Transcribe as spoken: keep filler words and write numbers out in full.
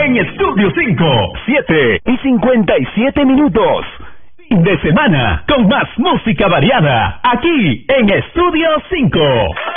en Estudio cinco, siete y cincuenta y siete minutos. De semana, con más música variada, aquí en Estudio cinco.